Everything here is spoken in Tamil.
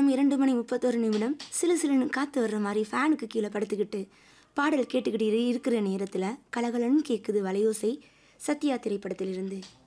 மதியானம் 2:31 சிலு சிலுன்னு காற்று வர்ற மாதிரி ஃபேனுக்கு கீழே படுத்துக்கிட்டு பாடல் கேட்டுக்கிட்டு இருக்கிற நேரத்தில் கலகலன்னு கேட்குது வலையோசை. சத்யா திரைப்படத்திலிருந்து.